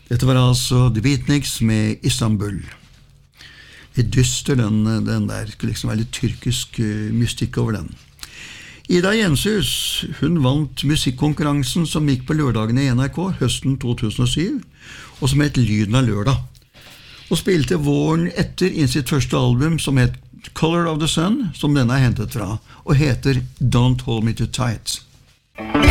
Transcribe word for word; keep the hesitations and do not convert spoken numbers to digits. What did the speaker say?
Dette var altså The Beatniks med Istanbul. Litt dyster den, den der, liksom var litt tyrkisk uh, mystikk over den. Ida Jenshus, hun vant musikkonkurransen som gikk på lørdagene i N R K høsten to tusen og syv, og som het Lyden av lørdag, og spilte våren etter inn sitt første album som het Color of the Sun, som denne er hentet fra, og heter Don't Hold Me Too Tight.